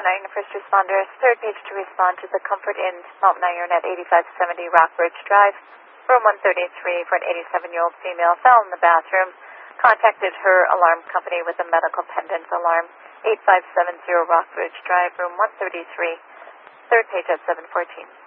9, first responders, third page to respond to the Comfort Inn, Mount Iron at 8570 Rockbridge Drive. Room 133 for an 87-year-old female fell in the bathroom. Contacted her alarm company with a medical pendant alarm. 8570 Rockbridge Drive, room 133, third page at 714.